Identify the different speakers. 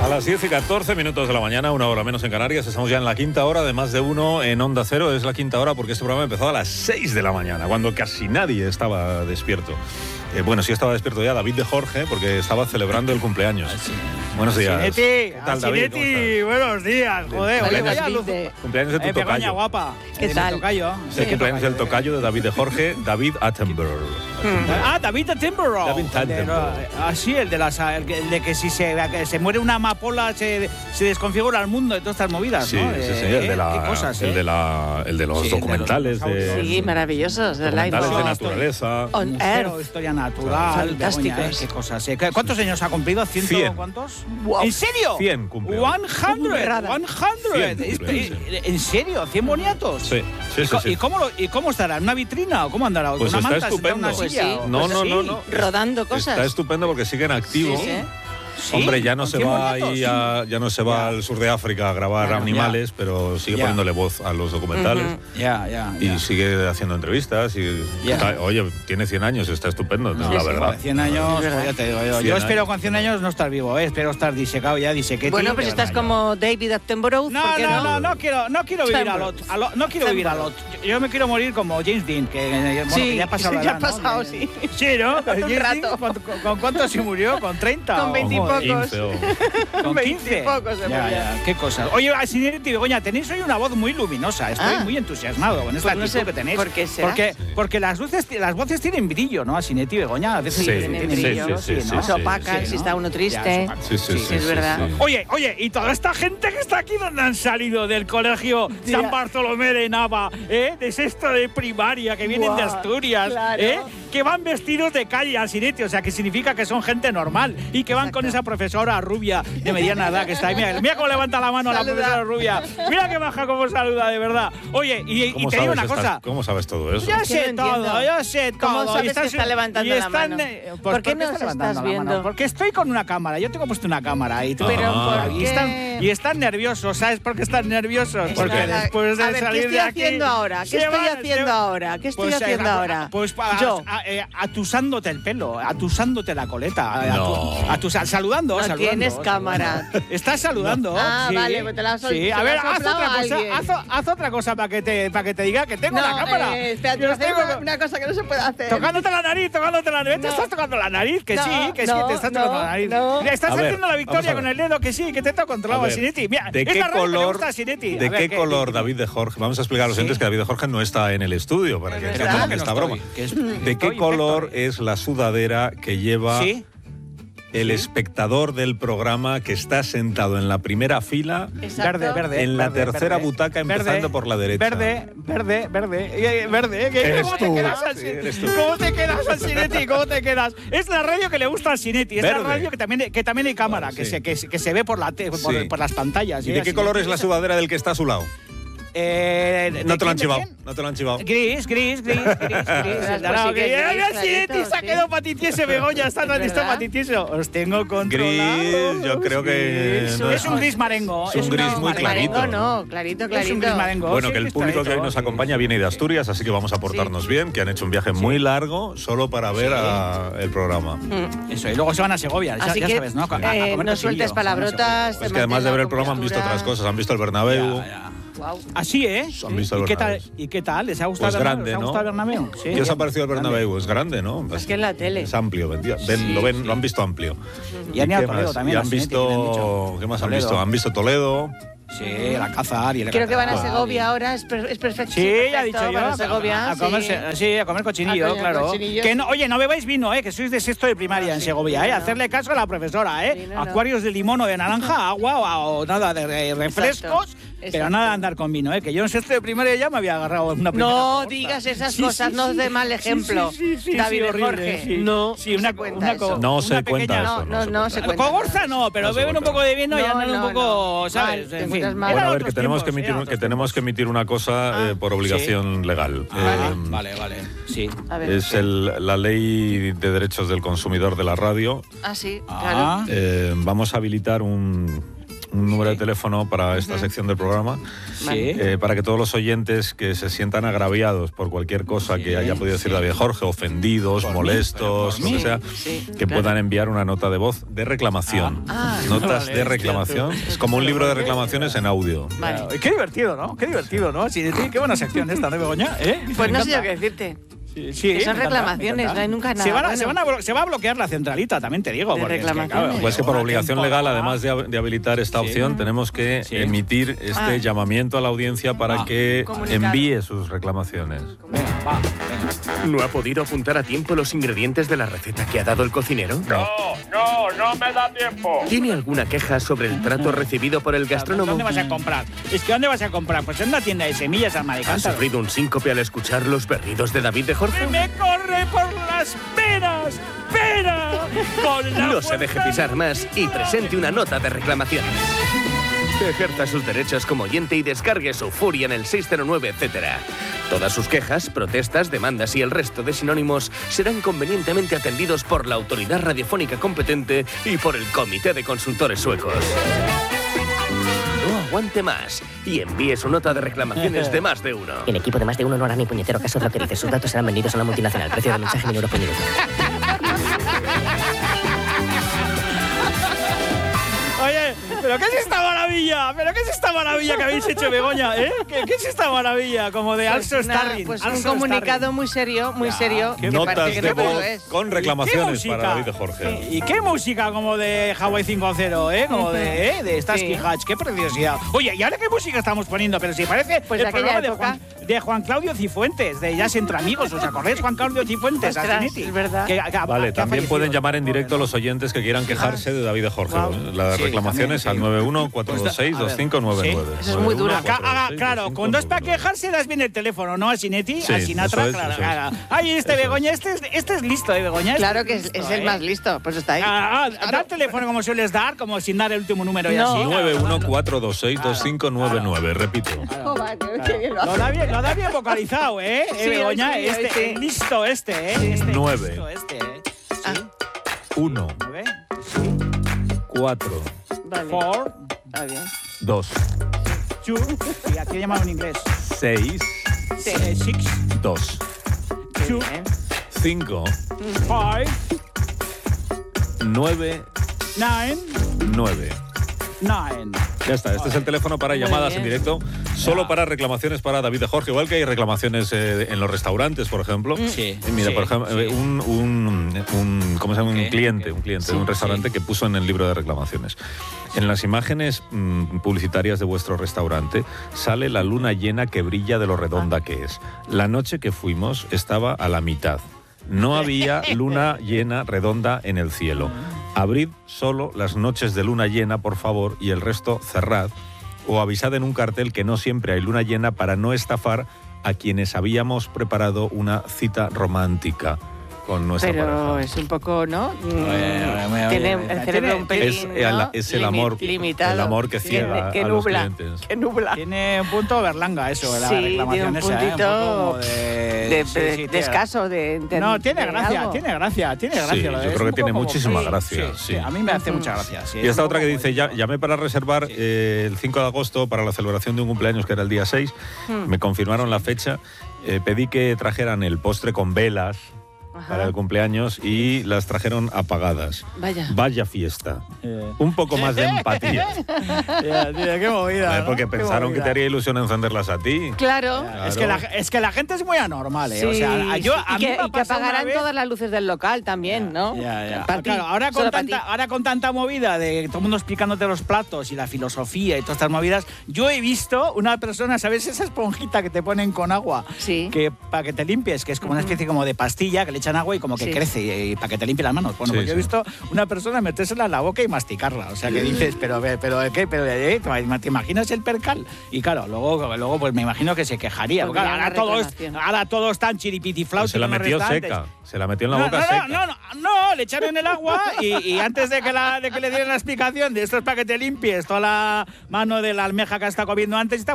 Speaker 1: A las 10 y 14 minutos de la mañana, una hora menos en Canarias. Estamos ya en la quinta hora de Más de Uno en Onda Cero. Es la quinta hora porque este programa empezó a las 6 de la mañana, cuando casi nadie estaba despierto. Bueno, sí estaba despierto ya David de Jorge, porque estaba celebrando el cumpleaños.
Speaker 2: Sí.
Speaker 1: Buenos días.
Speaker 2: Sineti,
Speaker 1: ¿Qué tal, David?
Speaker 2: Sineti, buenos días. Joder,
Speaker 1: cumpleaños de tu
Speaker 2: Begoña
Speaker 1: tocayo.
Speaker 2: guapa.
Speaker 3: ¿Qué tal?
Speaker 2: Tocayo.
Speaker 1: Sí, cumpleaños del tocayo de David de Jorge, David Attenborough.
Speaker 2: David Attenborough.
Speaker 1: David Attenborough.
Speaker 2: Sí, el de que si se muere una amapola se desconfigura el mundo de todas estas movidas,
Speaker 1: Sí,
Speaker 2: ¿no?
Speaker 1: sí, el de
Speaker 2: qué cosas,
Speaker 1: el de los
Speaker 2: Sí,
Speaker 1: documentales de
Speaker 3: Sí, maravillosos. De
Speaker 1: documentales de
Speaker 3: Life.
Speaker 1: naturaleza.
Speaker 3: On Earth.
Speaker 2: Historia natural.
Speaker 3: Fantásticos.
Speaker 2: Begoña, qué cosas. ¿Cuántos años ha cumplido? ¿100?
Speaker 1: 100.
Speaker 2: ¿Cuántos?
Speaker 3: Wow.
Speaker 2: ¿En serio?
Speaker 1: 100 cumple.
Speaker 2: 100.
Speaker 3: Burrada.
Speaker 2: 100. ¿En serio? ¿100 boniatos?
Speaker 1: Sí, sí, sí. sí.
Speaker 2: ¿Y cómo estará? ¿En una vitrina o cómo andará?
Speaker 1: Pues
Speaker 2: ¿Una
Speaker 1: está
Speaker 2: manta sentada en una
Speaker 1: estupendo.
Speaker 2: silla?
Speaker 3: Pues sí.
Speaker 1: No.
Speaker 3: Rodando cosas.
Speaker 1: Está estupendo porque siguen activos.
Speaker 3: Sí.
Speaker 2: ¿Sí?
Speaker 1: Hombre, ya no
Speaker 2: ¿Con
Speaker 1: se
Speaker 2: 100
Speaker 1: va
Speaker 2: boniatos?
Speaker 1: ahí ya no se va al sur de África a grabar
Speaker 2: Bueno,
Speaker 1: animales, pero sigue
Speaker 2: Ya.
Speaker 1: poniéndole voz a los documentales.
Speaker 2: Ya.
Speaker 1: Y sigue haciendo entrevistas y
Speaker 2: Ya.
Speaker 1: oye, tiene 100 años, está estupendo, la verdad.
Speaker 2: 100 años,
Speaker 3: Es verdad.
Speaker 2: ya te digo yo.
Speaker 1: 100
Speaker 2: Yo espero
Speaker 1: años.
Speaker 2: con 100 años no estar vivo, espero estar disecado ya, disequete.
Speaker 3: Bueno, pues estás como David Attenborough.
Speaker 2: No
Speaker 3: ¿por qué
Speaker 2: quiero vivir a lot. No quiero vivir a lot. Yo me quiero morir como James Dean, que
Speaker 3: Sí,
Speaker 2: ya ha pasado la
Speaker 3: ya
Speaker 2: edad,
Speaker 3: ha pasado,
Speaker 2: ¿no?
Speaker 3: sí.
Speaker 2: Sí, ¿no?
Speaker 3: Un
Speaker 2: James Dean,
Speaker 3: rato.
Speaker 2: ¿con cuánto se murió? ¿Con 30?
Speaker 3: Con 20 y
Speaker 2: Joder,
Speaker 3: pocos.
Speaker 1: 15 o-
Speaker 2: ¿Con 15?
Speaker 3: 20 y pocos se murió.
Speaker 2: Qué cosas. Oye, Sineti y Begoña, tenéis hoy una voz muy luminosa. Estoy muy entusiasmado con esta
Speaker 3: Pues no
Speaker 2: actitud
Speaker 3: sé
Speaker 2: que tenéis.
Speaker 3: por qué será.
Speaker 2: Porque las voces tienen brillo, ¿no? Sineti y Begoña a veces
Speaker 1: Sí,
Speaker 2: tienen
Speaker 3: sí,
Speaker 2: brillo,
Speaker 1: sí,
Speaker 2: ¿no?
Speaker 3: Se opacan si está uno triste.
Speaker 2: Ya,
Speaker 1: Sí, sí, sí,
Speaker 3: es verdad.
Speaker 1: sí.
Speaker 2: Oye, y toda esta gente que está aquí, ¿dónde han salido? Del colegio San Bartolomé de Nava, de sexto de primaria, que vienen de
Speaker 3: Buah,
Speaker 2: Asturias,
Speaker 3: claro.
Speaker 2: que van vestidos de calle al Sineti, o sea, que significa que son gente normal y que van con esa profesora rubia de mediana edad que está ahí. Mira cómo levanta la mano la profesora rubia. Mira que baja cómo saluda, de verdad. Oye, y
Speaker 1: ¿Cómo
Speaker 2: te digo
Speaker 1: sabes
Speaker 2: una cosa.
Speaker 1: ¿Cómo sabes todo eso?
Speaker 2: Yo
Speaker 3: Es que
Speaker 2: sé
Speaker 3: no
Speaker 2: todo,
Speaker 3: entiendo.
Speaker 2: yo sé todo.
Speaker 3: ¿Cómo sabes que está levantando la mano? ¿Por qué no
Speaker 2: está
Speaker 3: nos
Speaker 2: levantando
Speaker 3: estás
Speaker 2: la mano?
Speaker 3: viendo?
Speaker 2: Porque estoy con una cámara. Yo tengo puesto una cámara ahí.
Speaker 3: Pero ¿por
Speaker 2: y
Speaker 3: qué?
Speaker 2: están nerviosos. ¿Sabes por qué están nerviosos? Porque
Speaker 3: Nada.
Speaker 2: después de
Speaker 3: A ver,
Speaker 2: salir
Speaker 3: ¿qué
Speaker 2: de
Speaker 3: estoy
Speaker 2: aquí,
Speaker 3: haciendo ahora? ¿Qué
Speaker 2: se
Speaker 3: estoy
Speaker 2: van-
Speaker 3: haciendo
Speaker 2: se-
Speaker 3: ahora? ¿Qué estoy
Speaker 2: Pues,
Speaker 3: haciendo ahora?
Speaker 2: Pues
Speaker 3: Yo.
Speaker 2: atusándote el pelo, atusándote la coleta,
Speaker 1: No.
Speaker 2: saludando.
Speaker 3: No
Speaker 2: saludando.
Speaker 3: tienes cámara.
Speaker 2: Estás saludando.
Speaker 3: Ah,
Speaker 2: sí.
Speaker 3: vale, pues te la has sol-
Speaker 2: Sí,
Speaker 3: te
Speaker 2: a
Speaker 3: la
Speaker 2: ver,
Speaker 3: has
Speaker 2: haz
Speaker 3: soplado
Speaker 2: otra
Speaker 3: a
Speaker 2: cosa.
Speaker 3: alguien.
Speaker 2: Haz otra cosa para que te diga que tengo la
Speaker 3: No,
Speaker 2: cámara.
Speaker 3: espérate,
Speaker 2: Yo
Speaker 3: voy a hacer
Speaker 2: tengo-
Speaker 3: una cosa que no se puede hacer.
Speaker 2: Tocándote la nariz. ¿Te
Speaker 3: No.
Speaker 2: estás tocando la nariz? Que
Speaker 3: No,
Speaker 2: sí,
Speaker 3: no,
Speaker 2: te estás tocando la nariz.
Speaker 3: no.
Speaker 2: Mira, estás
Speaker 1: A ver,
Speaker 2: haciendo la
Speaker 1: vamos
Speaker 2: victoria
Speaker 1: a
Speaker 2: con
Speaker 1: ver.
Speaker 2: el dedo, que sí, que te está controlado
Speaker 1: A
Speaker 2: a
Speaker 1: ver,
Speaker 2: Sineti. Mira,
Speaker 1: ¿de
Speaker 2: es
Speaker 1: qué
Speaker 2: la radio que le
Speaker 1: color,
Speaker 2: gusta a Sineti.
Speaker 1: de
Speaker 2: A ver,
Speaker 1: qué color David de Jorge? Vamos a explicar a los
Speaker 2: Sí.
Speaker 1: oyentes que David de Jorge no está en el estudio para que
Speaker 3: verdad.
Speaker 1: entiendan
Speaker 2: ¿Cómo que no
Speaker 1: esta
Speaker 2: estoy?
Speaker 1: broma.
Speaker 2: Que es-
Speaker 1: ¿De qué
Speaker 2: estoy
Speaker 1: color
Speaker 2: perfecto.
Speaker 1: es la sudadera que lleva
Speaker 2: Sí.
Speaker 1: el espectador del programa que está sentado en la primera fila,
Speaker 3: Exacto.
Speaker 2: Verde.
Speaker 1: en la
Speaker 2: verde,
Speaker 1: tercera
Speaker 2: verde.
Speaker 1: butaca, empezando
Speaker 2: Verde,
Speaker 1: por la derecha?
Speaker 2: Verde.
Speaker 1: Eres
Speaker 2: ¿Cómo
Speaker 1: tú.
Speaker 2: te quedas al
Speaker 1: Sí,
Speaker 2: Sineti?
Speaker 1: eres tú.
Speaker 2: ¿Cómo te quedas al Sineti? ¿Cómo te quedas? Es la radio que le gusta al Sineti. Es
Speaker 1: Verde.
Speaker 2: la radio que también hay cámara,
Speaker 1: Vale, sí.
Speaker 2: que se ve por
Speaker 1: Sí.
Speaker 2: por las pantallas.
Speaker 1: ¿Y de qué color es la sudadera del que está a su lado? No te lo han chivado. No te lo han chivado.
Speaker 2: Gris.
Speaker 3: Pues sí que es gris,
Speaker 2: Mira, Sineti
Speaker 3: clarito,
Speaker 2: se ha
Speaker 3: sí.
Speaker 2: quedado patitieso, Begoña. Está
Speaker 3: ¿Es
Speaker 2: listo
Speaker 3: verdad?
Speaker 2: patitieso. Os tengo controlado.
Speaker 1: Gris, yo creo que
Speaker 2: Sí.
Speaker 1: no
Speaker 2: Es un gris marengo.
Speaker 1: Es un gris muy clarito.
Speaker 3: Marengo no, clarito.
Speaker 2: Es un gris marengo.
Speaker 1: Bueno,
Speaker 2: sí,
Speaker 1: que el público que hoy nos acompaña viene de Asturias, así que vamos a portarnos bien, que han hecho un viaje muy largo solo para ver el programa.
Speaker 2: Eso, y luego se van a Segovia,
Speaker 3: Así
Speaker 2: ya
Speaker 3: que
Speaker 2: sabes, ¿no? A comer
Speaker 3: no
Speaker 2: cochinillo,
Speaker 3: sueltes
Speaker 2: se van a
Speaker 3: palabrotas.
Speaker 1: Es que además de ver el programa han visto otras cosas, han visto el Bernabéu.
Speaker 2: Segovia.
Speaker 3: Wow.
Speaker 2: Así, ¿eh?
Speaker 1: Han visto el
Speaker 2: ¿Y qué tal?
Speaker 1: Bernabéu.
Speaker 2: ¿Y qué tal? ¿Les ha gustado
Speaker 1: Pues
Speaker 2: el
Speaker 1: grande,
Speaker 2: Bernabéu? ¿Les ha
Speaker 1: ¿no?
Speaker 2: gustado el Bernabéu? Sí.
Speaker 1: ¿Qué os ha parecido el Bernabéu? Es grande, ¿no?
Speaker 3: Es que en la tele.
Speaker 1: Es amplio, lo han visto amplio.
Speaker 2: Y han ido a
Speaker 1: qué
Speaker 2: Toledo
Speaker 1: más?
Speaker 2: también,
Speaker 1: Y
Speaker 2: a
Speaker 1: han
Speaker 2: Sineti, que le han
Speaker 1: visto...
Speaker 2: dicho.
Speaker 1: ¿Qué más han
Speaker 2: Toledo.
Speaker 1: visto? Han visto Toledo.
Speaker 2: Sí, el Alcázar y el
Speaker 3: Creo que van a
Speaker 2: Alcázar.
Speaker 3: Segovia ahora, es perfecto.
Speaker 2: Sí, ya he dicho yo.
Speaker 3: Van a Segovia,
Speaker 2: a comer cochinillo,
Speaker 3: A comer
Speaker 2: claro.
Speaker 3: cochinillos.
Speaker 2: Que no, oye, no bebáis vino, que sois de sexto de primaria en
Speaker 3: sí,
Speaker 2: Segovia,
Speaker 3: no.
Speaker 2: Hacerle caso a la profesora,
Speaker 3: Sí, no.
Speaker 2: Acuarios de limón o de naranja, agua o nada de refrescos. Pero
Speaker 3: Exacto.
Speaker 2: nada de andar con vino, que yo en sexto de primaria ya me había agarrado una primera
Speaker 3: No
Speaker 2: cohorta.
Speaker 3: digas esas
Speaker 2: Sí,
Speaker 3: cosas,
Speaker 2: sí,
Speaker 3: no
Speaker 2: sí.
Speaker 3: os dé mal ejemplo.
Speaker 2: Sí,
Speaker 3: David
Speaker 2: horrible,
Speaker 3: Jorge,
Speaker 2: sí.
Speaker 3: no,
Speaker 2: Sí,
Speaker 3: no se cuenta eso.
Speaker 1: No
Speaker 2: una
Speaker 1: se cuenta
Speaker 2: pequeña-
Speaker 1: eso.
Speaker 3: No se cuenta.
Speaker 2: Cogorza no, pero
Speaker 1: No se
Speaker 2: beben un
Speaker 1: cuenta.
Speaker 2: poco de vino y
Speaker 3: No,
Speaker 2: andan un
Speaker 3: no,
Speaker 2: poco,
Speaker 3: no.
Speaker 2: ¿sabes?
Speaker 3: Mal, te
Speaker 2: En fin.
Speaker 3: encuentras mal.
Speaker 1: Bueno, a
Speaker 2: Eran
Speaker 1: ver, que
Speaker 2: otros
Speaker 1: tenemos que
Speaker 2: tiempos,
Speaker 1: emitir una cosa por obligación legal.
Speaker 2: Vale, sí.
Speaker 3: A ver.
Speaker 1: Es la ley de derechos del consumidor de la radio.
Speaker 3: Ah, sí,
Speaker 2: Ah.
Speaker 3: claro.
Speaker 1: Vamos a habilitar un un número de teléfono para esta sección del programa,
Speaker 2: Sí.
Speaker 1: para que todos los oyentes que se sientan agraviados por cualquier cosa que haya podido decir David Jorge, ofendidos,
Speaker 2: Por mí,
Speaker 1: molestos,
Speaker 2: pero por
Speaker 1: lo que
Speaker 2: mí.
Speaker 1: sea,
Speaker 3: Sí,
Speaker 1: que
Speaker 3: claro.
Speaker 1: puedan enviar una nota de voz de reclamación. Notas
Speaker 2: Vale,
Speaker 1: de reclamación. Es como un libro de reclamaciones en audio.
Speaker 3: Vale.
Speaker 2: Claro. Y qué divertido, ¿no? Qué divertido, ¿no? Sí, qué buena sección esta, ¿no, Begoña?
Speaker 3: Pues
Speaker 2: Me
Speaker 3: no sé yo
Speaker 2: encanta.
Speaker 3: qué decirte.
Speaker 2: Sí,
Speaker 3: Que son
Speaker 2: me encanta,
Speaker 3: reclamaciones,
Speaker 2: me encanta.
Speaker 3: no hay nunca nada
Speaker 2: Se
Speaker 3: bueno.
Speaker 2: va a bloquear la centralita, también te digo.
Speaker 3: De
Speaker 2: porque es que,
Speaker 3: reclamaciones.
Speaker 1: Pues que por
Speaker 2: una
Speaker 1: obligación legal,
Speaker 2: temporada-
Speaker 1: además de habilitar esta opción, tenemos que
Speaker 2: Sí.
Speaker 1: emitir este
Speaker 3: Ah.
Speaker 1: llamamiento a la audiencia para que
Speaker 3: Comunicado.
Speaker 1: envíe sus reclamaciones.
Speaker 2: Venga, va, venga.
Speaker 4: ¿No ha podido apuntar a tiempo los ingredientes de la receta que ha dado el cocinero?
Speaker 5: No me da tiempo.
Speaker 4: ¿Tiene alguna queja sobre el trato recibido por el gastrónomo?
Speaker 2: ¿Dónde vas a comprar? Es que ¿dónde vas a comprar? Pues en una tienda de semillas al
Speaker 4: ¿Ha
Speaker 2: Maricántaro.
Speaker 4: sufrido un síncope al escuchar los berridos de David de Jorge?
Speaker 2: ¡Me corre por las penas! ¡Pena! Con la
Speaker 4: No se
Speaker 2: fuerza
Speaker 4: deje pisar más y presente una nota de reclamación. Ejerza sus derechos como oyente y descargue su furia en el 609, etcétera. Todas sus quejas, protestas, demandas y el resto de sinónimos serán convenientemente atendidos por la autoridad radiofónica competente y por el Comité de Consultores Suecos. No aguante más y envíe su nota de reclamaciones de más de uno.
Speaker 6: El equipo de más de uno no hará ni puñetero caso de lo que dice. Sus datos serán vendidos a una multinacional. Precio del mensaje 1.000 euros por minuto.
Speaker 2: Oye, ¿pero qué es esta maravilla? ¿Pero qué es esta maravilla que habéis hecho, Begoña? ¿Eh? ¿Qué es esta maravilla? Como de Also Starring.
Speaker 3: Pues un
Speaker 2: Also
Speaker 3: comunicado
Speaker 2: Starring.
Speaker 3: muy serio, que
Speaker 1: Notas
Speaker 3: parece que
Speaker 1: de
Speaker 3: no, pero
Speaker 1: voz
Speaker 3: lo es.
Speaker 1: con
Speaker 2: ¿Qué
Speaker 1: reclamaciones
Speaker 2: música?
Speaker 1: para David de Jorge.
Speaker 2: ¿Y qué música como de Hawaii 5.0, Como de Starsky
Speaker 3: Sí.
Speaker 2: Hatch? ¡Qué preciosidad! Oye, ¿y ahora qué música estamos poniendo? Pero si parece
Speaker 3: Pues
Speaker 2: el
Speaker 3: de aquella
Speaker 2: programa de Juan Claudio Cifuentes, de Jazz Entre Amigos. ¿Os acordáis, Juan Claudio Cifuentes?
Speaker 3: Ostras,
Speaker 2: Asinetti?
Speaker 3: es verdad.
Speaker 1: Vale,
Speaker 2: que ha
Speaker 1: también
Speaker 2: fallecido.
Speaker 1: pueden llamar en directo los oyentes que quieran quejarse de David de Jorge.
Speaker 2: Guau.
Speaker 1: Las
Speaker 2: Sí,
Speaker 1: reclamaciones
Speaker 2: también,
Speaker 1: al
Speaker 2: sí.
Speaker 1: 91-426-2599.
Speaker 3: Eso es muy duro.
Speaker 2: Claro, cuando es para quejarse das bien el teléfono, ¿no? A Sinetti,
Speaker 1: Sí,
Speaker 2: a Sinatra,
Speaker 1: eso es,
Speaker 2: claro,
Speaker 1: eso es.
Speaker 2: claro. Ay,
Speaker 1: Eso es.
Speaker 2: Begoña, este es listo, Begoña.
Speaker 3: Claro que es
Speaker 2: listo,
Speaker 3: el más listo, pues está ahí.
Speaker 2: Da el teléfono como sueles dar, como sin dar el último número y
Speaker 3: No.
Speaker 2: así.
Speaker 1: 91-426-2599, repito.
Speaker 2: Lo da bien vocalizado, ¿eh?
Speaker 3: Sí,
Speaker 2: Begoña,
Speaker 3: hoy sí, hoy sí.
Speaker 2: listo este, ¿eh?
Speaker 1: 9.
Speaker 2: Listo este, ¿eh?
Speaker 3: Ah,
Speaker 1: 1,
Speaker 2: 9,
Speaker 1: 4,
Speaker 3: vale.
Speaker 2: 4,
Speaker 3: Está bien.
Speaker 1: 2,
Speaker 2: 2, y aquí llamado en inglés.
Speaker 1: 6,
Speaker 2: 6,
Speaker 1: 2,
Speaker 3: Qué
Speaker 2: 2,
Speaker 3: bien.
Speaker 1: 5,
Speaker 2: 5,
Speaker 1: 9,
Speaker 2: 9,
Speaker 1: 9.
Speaker 2: 9.
Speaker 1: Ya está, este es el teléfono para
Speaker 3: Muy
Speaker 1: llamadas
Speaker 3: bien.
Speaker 1: en directo, solo para reclamaciones para David de Jorge, igual que hay reclamaciones en los restaurantes, por ejemplo.
Speaker 2: Sí,
Speaker 1: Y mira,
Speaker 2: sí,
Speaker 1: por ejemplo,
Speaker 2: sí.
Speaker 1: ¿cómo se llama? Un
Speaker 2: ¿Qué?
Speaker 1: cliente de un restaurante que puso en el libro de reclamaciones. En las imágenes publicitarias de vuestro restaurante sale la luna llena que brilla de lo redonda que es. La noche que fuimos estaba a la mitad. No había luna llena redonda en el cielo. Abrid solo las noches de luna llena, por favor, y el resto cerrad. O avisad en un cartel que no siempre hay luna llena para no estafar a quienes habíamos preparado una cita romántica con nuestra
Speaker 3: Pero
Speaker 1: pareja.
Speaker 3: es un poco, ¿no?
Speaker 2: Oye,
Speaker 3: Tiene
Speaker 2: oye,
Speaker 3: el cerebro un pelín, ¿no?
Speaker 1: Es el amor,
Speaker 3: limitado.
Speaker 1: el amor que ciega
Speaker 3: que
Speaker 1: a los
Speaker 3: nubla,
Speaker 1: clientes.
Speaker 3: que nubla.
Speaker 2: Tiene un punto berlanga eso, la
Speaker 3: Sí,
Speaker 2: reclamación
Speaker 3: tiene un
Speaker 2: esa, ¿eh?
Speaker 3: puntito
Speaker 2: poco como
Speaker 3: de
Speaker 2: tiene-
Speaker 3: escaso, de
Speaker 2: No, tiene
Speaker 3: de
Speaker 2: gracia,
Speaker 3: algo.
Speaker 2: tiene gracia.
Speaker 1: Sí,
Speaker 2: lo de-
Speaker 1: yo
Speaker 2: es
Speaker 1: creo
Speaker 2: un
Speaker 1: que
Speaker 2: poco
Speaker 1: tiene
Speaker 2: como-
Speaker 1: muchísima
Speaker 2: sí,
Speaker 1: gracia,
Speaker 2: sí,
Speaker 1: sí.
Speaker 2: a mí me hace mucha gracia. Sí,
Speaker 1: Y
Speaker 2: es
Speaker 1: esta
Speaker 2: un
Speaker 1: otra que
Speaker 2: poco
Speaker 1: dice,
Speaker 2: como-
Speaker 1: llamé para reservar el 5 de agosto para la celebración de un cumpleaños que era el día 6, me confirmaron la fecha, pedí que trajeran el postre con velas
Speaker 3: Ajá.
Speaker 1: para el cumpleaños y las trajeron apagadas.
Speaker 3: Vaya.
Speaker 1: Fiesta. Un poco más de empatía.
Speaker 2: Ya, tío, qué movida, ¿no?
Speaker 1: Porque
Speaker 2: Qué
Speaker 1: pensaron que
Speaker 2: movida.
Speaker 1: te haría ilusión encenderlas a ti.
Speaker 3: Claro.
Speaker 1: Claro.
Speaker 2: Es que la gente es muy anormal, ¿eh?
Speaker 3: Sí,
Speaker 2: o sea, yo,
Speaker 3: sí.
Speaker 2: a
Speaker 3: Y
Speaker 2: mí
Speaker 3: que,
Speaker 2: me ha
Speaker 3: y que
Speaker 2: pasado una
Speaker 3: apagarán
Speaker 2: vez-
Speaker 3: todas las luces del local también, ¿no?
Speaker 2: Ya.
Speaker 3: Para ti,
Speaker 2: Claro, ahora
Speaker 3: solo para
Speaker 2: con tanta movida de todo el mundo explicándote los platos y la filosofía y todas estas movidas, yo he visto una persona, ¿sabes? Esa esponjita que te ponen con agua,
Speaker 3: Sí.
Speaker 2: que para que te limpies, que es como una especie como de pastilla que le echan agua y como que
Speaker 3: Sí.
Speaker 2: crece y para que te limpie las manos. Bueno,
Speaker 1: Sí,
Speaker 2: pues yo he
Speaker 1: sí.
Speaker 2: visto una persona metérsela en la boca y masticarla. O sea, que dices, pero ¿qué? ¿Te imaginas el percal? Y claro, luego pues me imagino que se quejaría.
Speaker 3: Porque
Speaker 2: Claro,
Speaker 3: ya
Speaker 2: ahora
Speaker 3: una
Speaker 2: todo,
Speaker 3: reclamación.
Speaker 2: ahora todo es tan chiripitiflauta.
Speaker 1: Se la
Speaker 2: en los
Speaker 1: metió
Speaker 2: restaurantes.
Speaker 1: seca. Se la metió en la boca seca.
Speaker 2: No, le echaron el agua y antes de que le dieran la explicación de esto es para que te limpies toda la mano de la almeja que has estado comiendo antes,